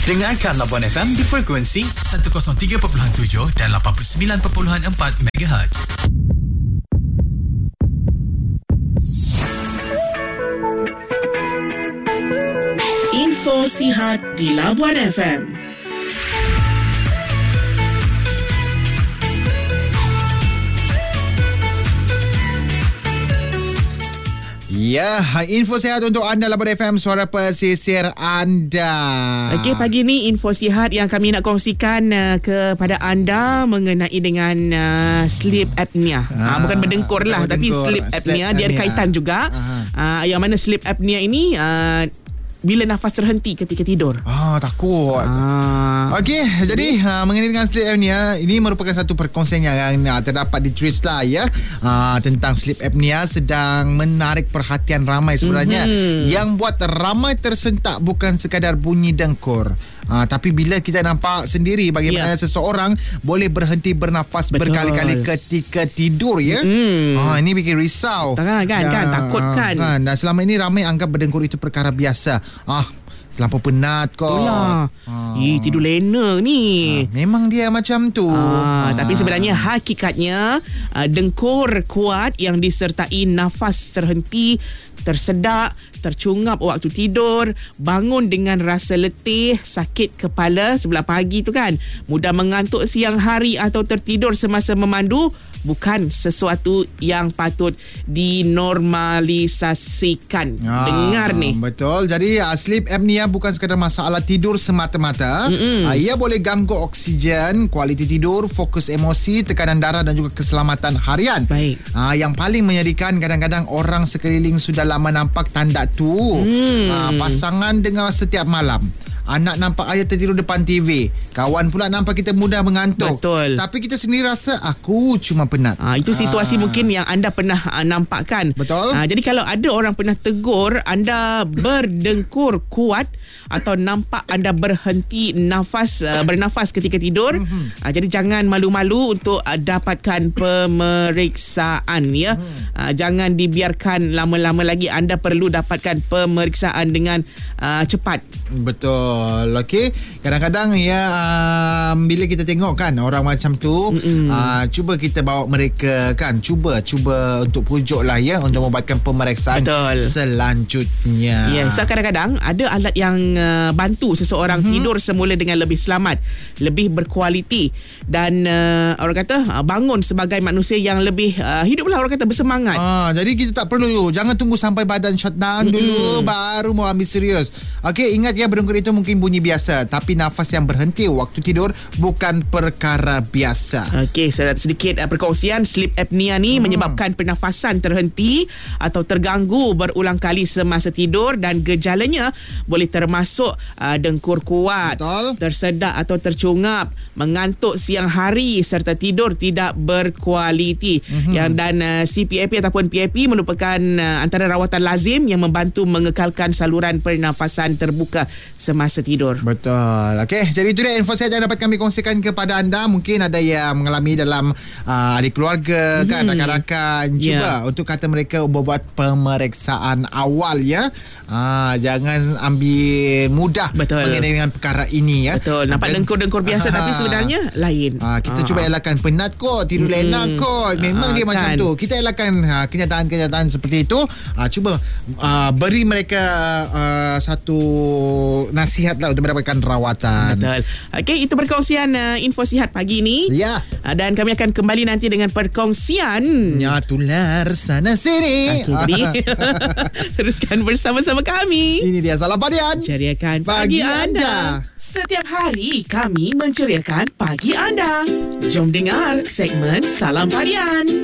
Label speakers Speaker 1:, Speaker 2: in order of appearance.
Speaker 1: Dengarkan Labuan FM di frekuensi 103.7 dan 89.4 MHz.
Speaker 2: Info sihat di Labuan FM.
Speaker 3: Ya, info sihat untuk anda Labuan FM, suara pesisir anda.
Speaker 2: Okey, pagi ni info sihat yang kami nak kongsikan kepada anda mengenai dengan sleep apnea. Bukan berdengkur lah, tapi sleep apnea. Dia ada kaitan juga. Yang mana sleep apnea ini bila nafas terhenti ketika tidur.
Speaker 3: Takut. Okey, jadi mengenai dengan sleep apnea, ini merupakan satu perkongsian yang terdapat di Trisla ya. Tentang sleep apnea sedang menarik perhatian ramai sebenarnya. Yang buat ramai tersentak bukan sekadar bunyi dengkur. Tapi bila kita nampak sendiri bagaimana seseorang boleh berhenti bernafas berkali-kali ketika tidur ya. Ini bikin risau.
Speaker 2: Kan, takut kan.
Speaker 3: Dan selama ini ramai anggap berdengkur itu perkara biasa. Terlampau penat kau.
Speaker 2: Tidur lena ni.
Speaker 3: Memang dia macam tu.
Speaker 2: Tapi sebenarnya hakikatnya dengkur kuat yang disertai nafas terhenti, tersedak, tercungap waktu tidur, bangun dengan rasa letih, sakit kepala sebelah pagi tu kan, mudah mengantuk siang hari atau tertidur semasa memandu bukan sesuatu yang patut dinormalisasikan. Dengar ni.
Speaker 3: Betul. Jadi sleep apnea bukan sekadar masalah tidur semata-mata. Ia boleh ganggu oksigen, kualiti tidur, fokus emosi, tekanan darah dan juga keselamatan harian.
Speaker 2: Baik.
Speaker 3: Yang paling menyedihkan, kadang-kadang orang sekeliling sudah lama nampak tanda tu. Pasangan dengar setiap malam, anak nampak ayah tertidur depan TV, kawan pula nampak kita mudah mengantuk.
Speaker 2: Betul.
Speaker 3: Tapi kita sendiri rasa aku cuma penat.
Speaker 2: Itu situasi mungkin yang anda pernah nampakkan.
Speaker 3: Betul.
Speaker 2: Jadi kalau ada orang pernah tegur anda berdengkur kuat atau nampak anda berhenti bernafas ketika tidur, jadi jangan malu-malu untuk dapatkan pemeriksaan ya. Jangan dibiarkan lama-lama lagi. Anda perlu dapatkan pemeriksaan dengan cepat.
Speaker 3: Betul. Okey, kadang-kadang ya bila kita tengok kan orang macam tu, cuba kita bawa mereka kan, cuba untuk pujuk lah ya, untuk membuatkan pemeriksaan selanjutnya.
Speaker 2: So kadang-kadang ada alat yang bantu seseorang tidur semula dengan lebih selamat, lebih berkualiti dan orang kata bangun sebagai manusia yang lebih hiduplah, orang kata bersemangat.
Speaker 3: Jadi kita tak perlu, jangan tunggu sampai badan shutdown dulu baru mau ambil serius. Okey, ingat ya, berdengkur itu mungkin bunyi biasa, tapi nafas yang berhenti waktu tidur bukan perkara biasa.
Speaker 2: Okey, sedikit perkongsian. Sleep apnea ni menyebabkan pernafasan terhenti atau terganggu berulang kali semasa tidur dan gejalanya boleh termasuk dengkur kuat, tersedak atau tercungap, mengantuk siang hari serta tidur tidak berkualiti. Dan CPAP ataupun PAP merupakan antara rawatan lazim yang membantu mengekalkan saluran pernafasan terbuka semasa tidur.
Speaker 3: Betul. Okey, jadi itu dia info saya yang dapat kami kongsikan kepada anda. Mungkin ada yang mengalami dalam adik keluarga kan, rakan-rakan. Cuba untuk kata mereka membuat pemeriksaan awal ya. Jangan ambil mudah mengenai dengan perkara ini ya.
Speaker 2: Betul. Nampak dengkur-dengkur biasa tapi sebenarnya lain.
Speaker 3: Kita cuba elakkan penat kot, tidur lena kot. Memang dia macam tu. Kita elakkan kenyataan-kenyataan seperti itu. Cuba beri mereka satu nasihat lah untuk mendapatkan rawatan.
Speaker 2: Betul. Okey, itu perkongsian info sihat pagi ni.
Speaker 3: Ya.
Speaker 2: Dan kami akan kembali nanti dengan perkongsian
Speaker 3: tular sana sini.
Speaker 2: Jadi teruskan bersama-sama kami.
Speaker 3: Ini dia Salam Padian,
Speaker 2: ceriakan pagi anda. Setiap hari kami menceriakan pagi anda. Jom dengar segmen Salam Padian.